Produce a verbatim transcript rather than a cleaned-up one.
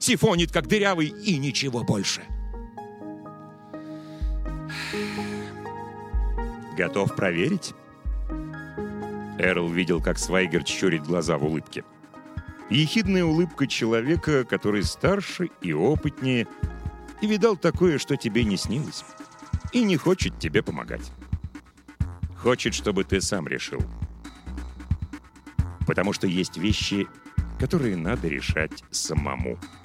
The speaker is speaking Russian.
сифонит, как дырявый, и ничего больше. Готов проверить? Эрл видел, как Свайгерт щурит глаза в улыбке. Ехидная улыбка человека, который старше и опытнее, и видал такое, что тебе не снилось, и не хочет тебе помогать. Хочет, чтобы ты сам решил. Потому что есть вещи, которые надо решать самому.